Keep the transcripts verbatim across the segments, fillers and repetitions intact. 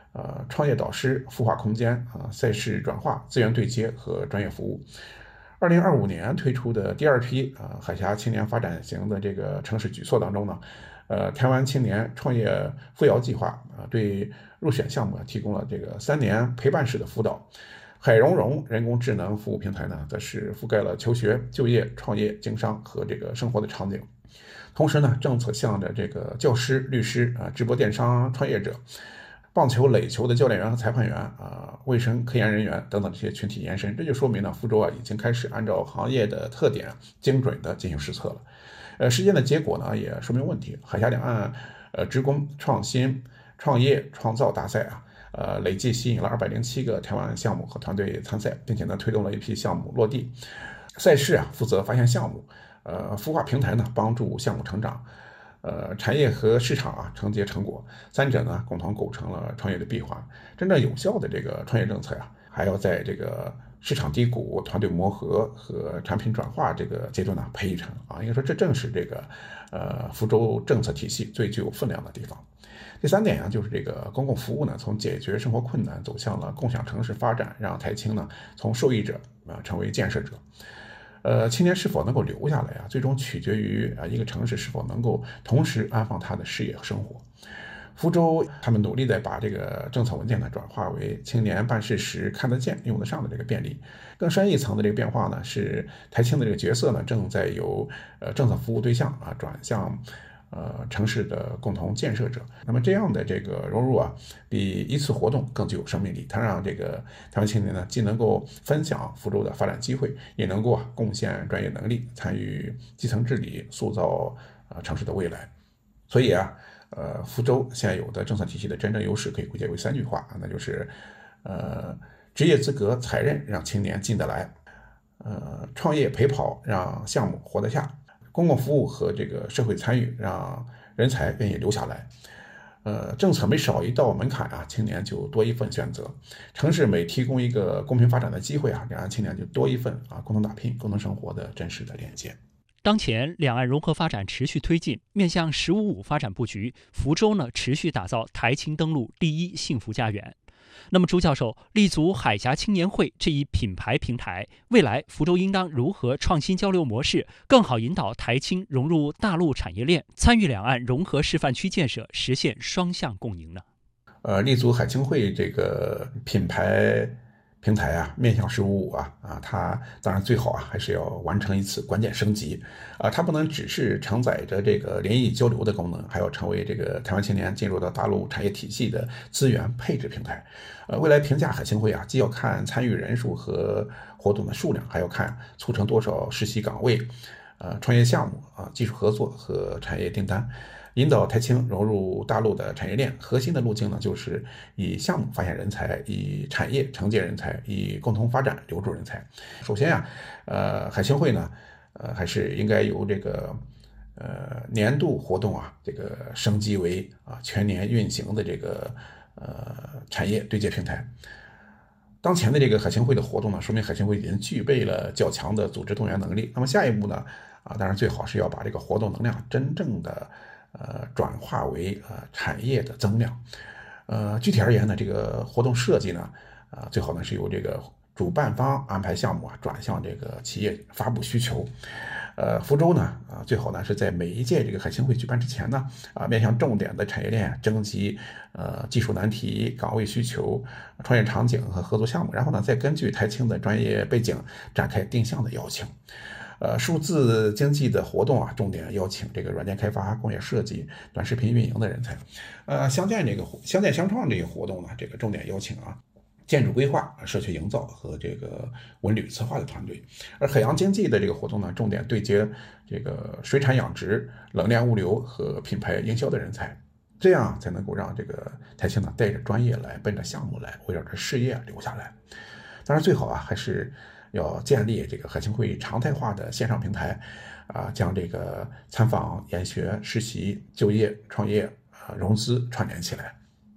呃创业导师、孵化空间啊、赛事转化、资源对接和专业服务。二零二五年推出的第二批啊海峡青年发展型的这个城市举措当中呢，呃，台湾青年创业扶摇计划啊，对入选项目提供了这个三年陪伴式的辅导。海融融人工智能服务平台呢，则是覆盖了求学、就业、创业、经商和这个生活的场景。同时呢，政策向着这个教师、律师啊、直播电商创业者、棒球、垒球的教练员和裁判员啊、卫生科研人员等等这些群体延伸。这就说明呢，福州啊已经开始按照行业的特点，精准的进行施策了。呃，实践的结果呢，也说明问题。海峡两岸呃职工创新、创业、创造大赛啊。呃，累计吸引了二百零七个台湾项目和团队参赛，并且呢，推动了一批项目落地。赛事啊，负责发现项目；呃，孵化平台呢，帮助项目成长；呃，产业和市场啊，承接成果。三者呢，共同构成了创业的闭环。真正有效的这个创业政策呀、啊，还要在这个市场低谷、团队磨合和产品转化这个阶段呢培育成啊。应该说，这正是这个呃福州政策体系最具有分量的地方。第三点啊，就是这个公共服务呢，从解决生活困难走向了共享城市发展，让台青呢从受益者啊成为建设者。呃，青年是否能够留下来啊，最终取决于啊一个城市是否能够同时安放他的事业和生活。福州他们努力的把这个政策文件呢转化为青年办事时看得见、用得上的这个便利。更深一层的这个变化呢，是台青的这个角色呢正在由呃政策服务对象啊转向。呃，城市的共同建设者。那么这样的这个融入啊，比一次活动更具有生命力。它让这个台湾青年呢，既能够分享福州的发展机会，也能够啊贡献专业能力，参与基层治理，塑造呃城市的未来。所以啊，呃，福州现有的政策体系的真正优势可以归结为三句话，那就是呃，职业资格采认让青年进得来，呃，创业陪跑让项目活得下。公共服务和这个社会参与，让人才愿意留下来。呃，政策每少一道门槛啊，青年就多一份选择；城市每提供一个公平发展的机会啊，两岸青年就多一份啊共同打拼、共同生活的真实的连接。 当前两岸融合发展持续推进，面向“十五五”发展布局，福州呢持续打造台青登陆第一幸福家园。那么朱教授，立足海峡青年会这一品牌平台，未来福州应当如何创新交流模式，更好引导台青融入大陆产业链，参与两岸融合示范区建设，实现双向共赢呢？ 呃，立足海青会这个品牌平台啊，面向“十五五”啊啊，它当然最好啊，还是要完成一次关键升级啊，它不能只是承载着这个联谊交流的功能，还要成为这个台湾青年进入到大陆产业体系的资源配置平台。呃，未来评价海青会啊，既要看参与人数和活动的数量，还要看促成多少实习岗位、呃创业项目啊、技术合作和产业订单。引导台青融入大陆的产业链，核心的路径呢，就是以项目发现人才，以产业承接人才，以共同发展留住人才。首先啊，呃，海青会呢，呃，还是应该由这个呃年度活动啊，这个升级为啊全年运行的这个呃产业对接平台。当前的这个海青会的活动呢，说明海青会已经具备了较强的组织动员能力。那么下一步呢，啊，当然最好是要把这个活动能量真正的呃，转化为呃产业的增量。呃，具体而言呢，这个活动设计呢，啊、呃，最好呢是由这个主办方安排项目啊，转向这个企业发布需求。呃，福州呢，啊、呃，最好呢是在每一届这个海青会举办之前呢，啊、呃，面向重点的产业链征集呃技术难题、岗位需求、创业场景和合作项目，然后呢再根据台青的专业背景展开定向的邀请。呃，数字经济的活动啊，重点邀请这个软件开发、工业设计、短视频运营的人才。呃，相见这个相见相创这个活动呢，这个重点邀请啊，建筑规划、社区营造和这个文旅策划的团队。而海洋经济的这个活动呢，重点对接这个水产养殖、冷链物流和品牌营销的人才。这样才能够让这个台青呢带着专业来，奔着项目来，围绕着事业留下来。当然最好啊，还是要建立这个海青会常态化的线上平台，啊，将这个参访、研学、实习、就业、创业、啊融资串联起来。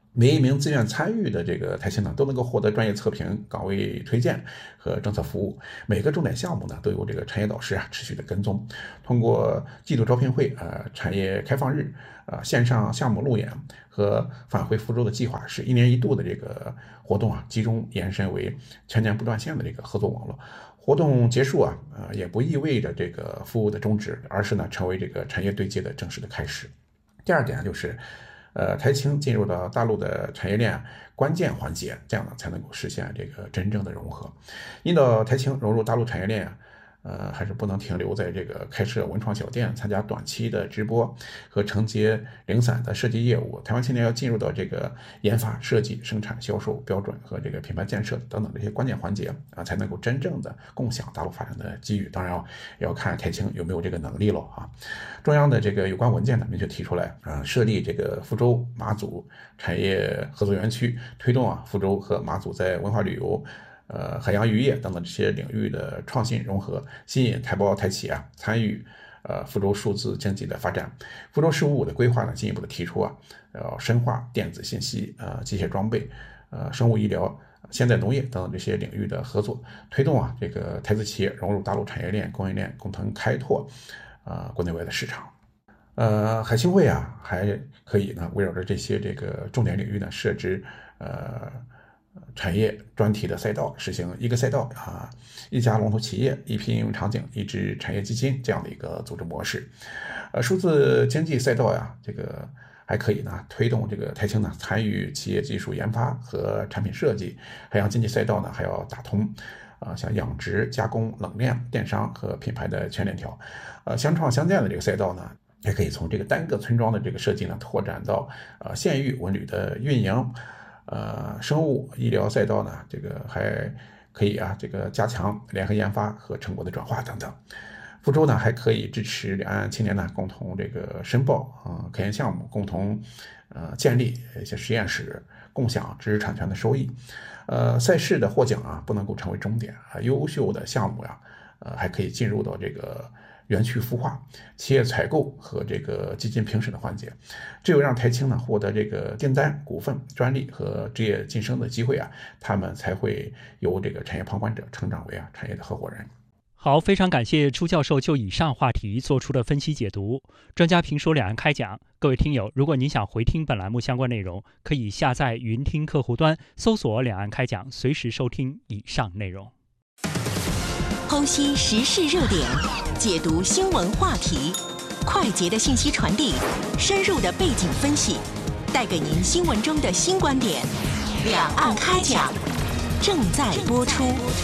每一名自愿参与的这个台青呢，都能够获得专业测评、岗位推荐和政策服务。每个重点项目呢，都有这个产业导师啊持续的跟踪。通过季度招聘会、呃产业开放日、呃线上项目路演和返回福州的计划，是一年一度的这个活动啊，集中延伸为全年不断线的这个合作网络。活动结束啊，呃也不意味着这个服务的终止，而是呢成为这个产业对接的正式的开始。第二点就是。呃，台青进入到大陆的产业链关键环节，这样呢才能够实现这个真正的融合。引导台青融入大陆产业链，呃，还是不能停留在这个开设文创小店、参加短期的直播和承接零散的设计业务。台湾青年要进入到这个研发、设计、生产、销售标准和这个品牌建设等等这些关键环节啊，才能够真正的共享大陆发展的机遇。当然要也要看台青有没有这个能力了啊。中央的这个有关文件呢，明确提出来啊，设立这个福州马祖产业合作园区，推动啊福州和马祖在文化旅游。呃，海洋渔业等等这些领域的创新融合，吸引台胞台企啊参与呃福州数字经济的发展。福州“十五五”的规划呢，进一步的提出啊，要深化电子信息、呃机械装备、呃生物医疗、现代农业等等这些领域的合作，推动啊这个台资企业融入大陆产业链、供应链，共同开拓啊、呃、国内外的市场。呃，海青会啊还可以呢围绕着这些这个重点领域呢设置呃。产业专题的赛道，实行一个赛道啊，一家龙头企业，一批应用场景，一支产业基金这样的一个组织模式。呃，数字经济赛道呀，这个还可以呢推动这个台青呢参与企业技术研发和产品设计。海洋经济赛道呢还要打通啊、呃，像养殖、加工、冷链、电商和品牌的全链条。呃，相创相建的这个赛道呢，也可以从这个单个村庄的这个设计呢拓展到呃县域文旅的运营。呃，生物医疗赛道呢，这个还可以啊，这个加强联合研发和成果的转化等等。福州呢，还可以支持两岸青年呢共同这个申报啊、呃、科研项目，共同呃建立一些实验室，共享知识产权的收益。呃，赛事的获奖啊，不能够成为终点啊，优秀的项目呀，呃，还可以进入到这个。园区孵化、企业采购和这个基金评审的环节，只有让台青呢获得这个订单、股份、专利和职业晋升的机会啊，他们才会由这个产业旁观者成长为啊产业的合伙人。 好，非常感谢朱教授就以上话题做出的分析解读。专家评说两岸开讲，各位听友，如果您想回听本栏目相关内容，可以下载云听客户端，搜索两岸开讲，随时收听以上内容。 剖析时事热点，解读新闻话题，快捷的信息传递，深入的背景分析，带给您新闻中的新观点。两岸开讲正在播出，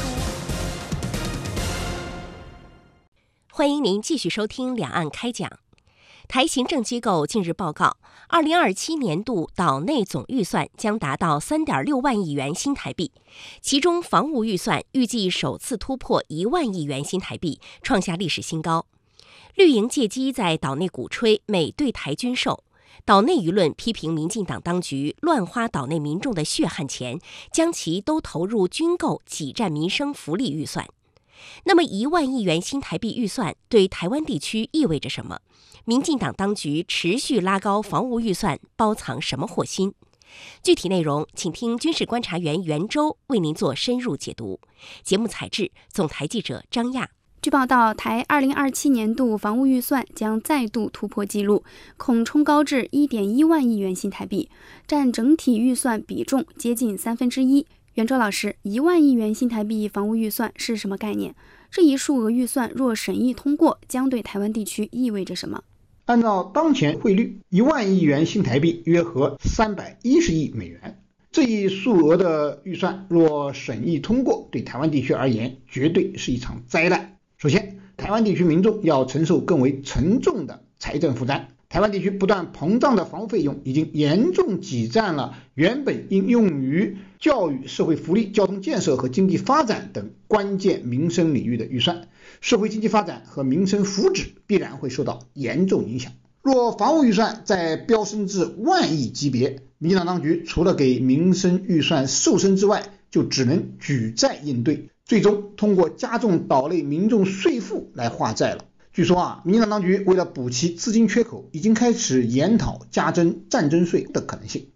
欢迎您继续收听两岸开讲。台行政机构近日报告，二零二七年度岛内总预算将达到三点六万亿元新台币，其中防务预算预计首次突破一万亿元新台币，创下历史新高。绿营借机在岛内鼓吹美对台军售，岛内舆论批评民进党当局乱花岛内民众的血汗钱，将其都投入军购、挤占民生福利预算。那么一万亿元新台币预算对台湾地区意味着什么？民进党当局持续拉高防务预算，包藏什么祸心？具体内容，请听军事观察员袁周为您做深入解读。节目采制总台记者张亚。 据报道，台二零二七年度防务预算将再度突破纪录，恐冲高至一点一万亿元新台币，占整体预算比重接近三分之一。袁周老师，一万亿元新台币防务预算是什么概念？这一数额预算若审议通过，将对台湾地区意味着什么？ 按照当前汇率，一万亿元新台币约合三百一十亿美元。这一数额的预算若审议通过，对台湾地区而言，绝对是一场灾难。首先，台湾地区民众要承受更为沉重的财政负担。台湾地区不断膨胀的房屋费用已经严重挤占了原本应用于教育、社会福利、交通建设和经济发展等关键民生领域的预算，社会经济发展和民生福祉必然会受到严重影响。若防务预算再飙升至万亿级别，民进党当局除了给民生预算瘦身之外，就只能举债应对，最终通过加重岛内民众税负来化债了。据说啊，民进党当局为了补齐资金缺口，已经开始研讨加征战争税的可能性。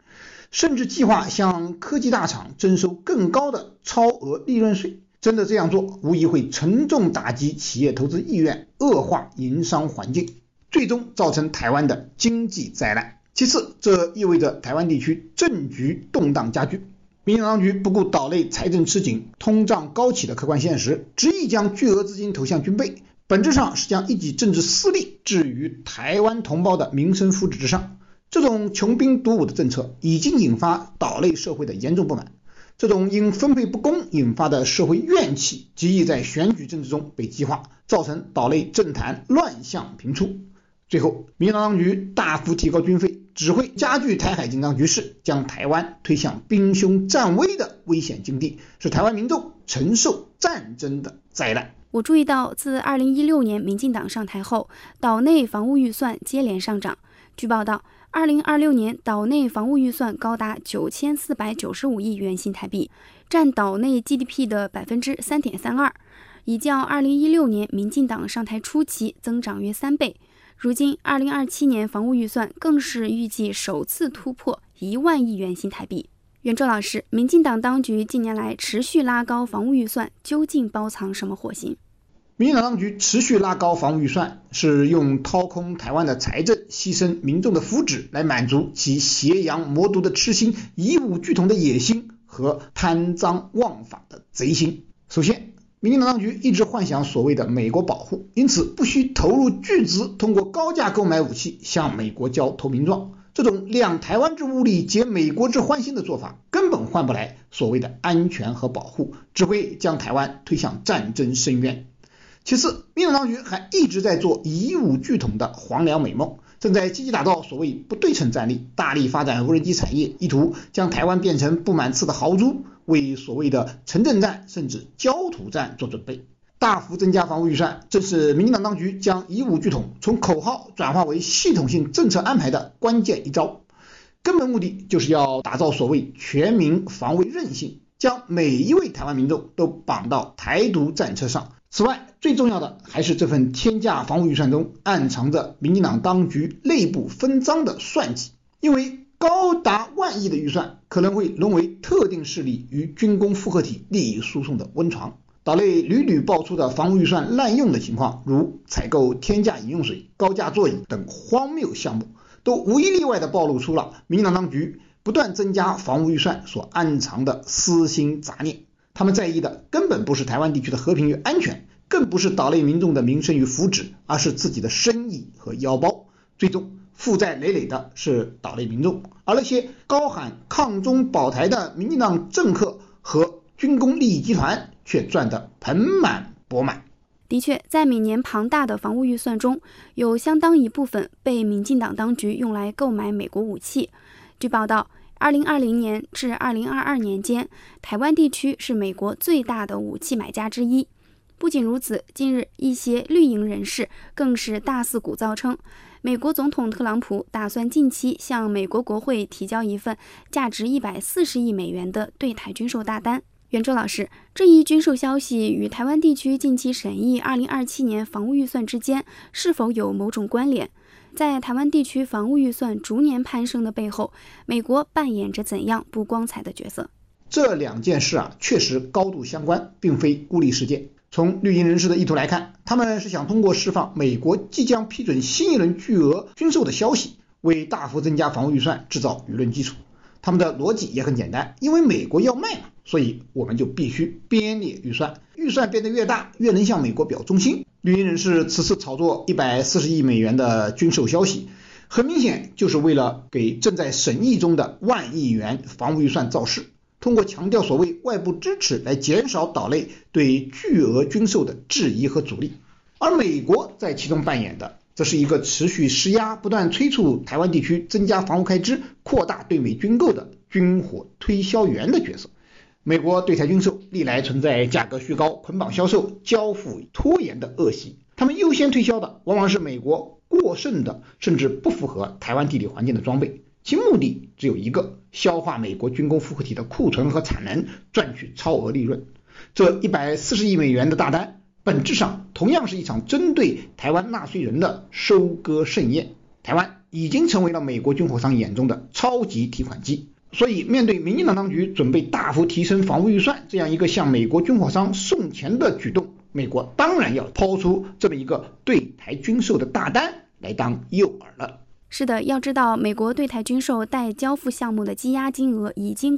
甚至计划向科技大厂征收更高的超额利润税。真的这样做，无疑会沉重打击企业投资意愿，恶化营商环境，最终造成台湾的经济灾难。其次，这意味着台湾地区政局动荡加剧。民进党当局不顾岛内财政吃紧、通胀高企的客观现实，执意将巨额资金投向军备，本质上是将一己政治私利置于台湾同胞的民生福祉之上。这种穷兵黩武的政策已经引发岛内社会的严重不满，这种因分配不公引发的社会怨气极易在选举政治中被激化，造成岛内政坛乱象频出。最后，民进党当局大幅提高军费，只会加剧台海紧张局势，将台湾推向兵凶战危的危险境地，使台湾民众承受战争的灾难。 我注意到，自二零一六年民进党上台后，岛内防务预算接连上涨。据报道，二零二六年岛内防务预算高达九千四百九十五亿元新台币，占岛内 G D P 的 百分之三点三二， 已较二零一六年民进党上台初期增长约三倍。如今二零二七年防务预算更是预计首次突破一万亿元新台币。袁周老师，民进党当局近年来持续拉高防务预算，究竟包藏什么祸心？ 民进党当局持续拉高防务预算，是用掏空台湾的财政、牺牲民众的福祉来满足其邪阳魔毒的痴心、以武拒统的野心和贪赃枉法的贼心。首先，民进党当局一直幻想所谓的美国保护，因此不需投入巨资，通过高价购买武器向美国交投名状。这种量台湾之物力，结美国之欢心的做法，根本换不来所谓的安全和保护，只会将台湾推向战争深渊。其次，民进党当局还一直在做以武拒统的黄粱美梦，正在积极打造所谓不对称战力，大力发展无人机产业，意图将台湾变成不满次的豪猪，为所谓的城镇战甚至焦土战做准备。大幅增加防务预算，正是民进党当局将以武拒统从口号转化为系统性政策安排的关键一招。根本目的就是要打造所谓全民防卫韧性，将每一位台湾民众都绑到台独战车上。此外，最重要的还是这份天价防务预算中暗藏着民进党当局内部分赃的算计，因为高达万亿的预算可能会沦为特定势力与军工复合体利益输送的温床。岛内屡屡爆出的防务预算滥用的情况，如采购天价饮用水、高价座椅等荒谬项目，都无一例外地暴露出了民进党当局不断增加防务预算所暗藏的私心杂念。他们在意的根本不是台湾地区的和平与安全，更不是岛内民众的民生与福祉，而是自己的生意和腰包。最终负债累累的是岛内民众，而那些高喊抗中保台的民进党政客和军工利益集团却赚得盆满钵满。 的确，在每年庞大的防务预算中，有相当一部分被民进党当局用来购买美国武器。据报道，二零二零年至二零二二年间，台湾地区是美国最大的武器买家之一。不仅如此，近日一些绿营人士更是大肆鼓噪称，美国总统特朗普打算近期向美国国会提交一份价值一百四十亿美元的对台军售大单。袁周老师，这一军售消息与台湾地区近期审议二零二七年防务预算之间是否有某种关联？在台湾地区防务预算逐年攀升的背后，美国扮演着怎样不光彩的角色？ 这两件事啊，确实高度相关，并非孤立事件。从绿营人士的意图来看，他们是想通过释放美国即将批准新一轮巨额军售的消息，为大幅增加防务预算制造舆论基础。他们的逻辑也很简单，因为美国要卖嘛，所以我们就必须编列预算，预算变得越大，越能向美国表忠心。绿营人士此次炒作一百四十亿美元的军售消息，很明显就是为了给正在审议中的万亿元防务预算造势，通过强调所谓外部支持来减少岛内对巨额军售的质疑和阻力。而美国在其中扮演的，这是一个持续施压、不断催促台湾地区增加防务开支、扩大对美军购的军火推销员的角色。美国对台军售历来存在价格虚高、捆绑销售、交付拖延的恶习，他们优先推销的往往是美国过剩的甚至不符合台湾地理环境的装备，其目的只有一个，消化美国军工复合体的库存和产能，赚取超额利润。这一百四十亿美元的大单，本质上同样是一场针对台湾纳税人的收割盛宴。台湾已经成为了美国军火商眼中的超级提款机， 所以面对民进党当局准备大幅提升防务预算这样一个向美国军火商送钱的举动，美国当然要抛出这么一个对台军售的大单来当诱饵了。 是的，要知道美国对台军售待交付项目的积压金额已经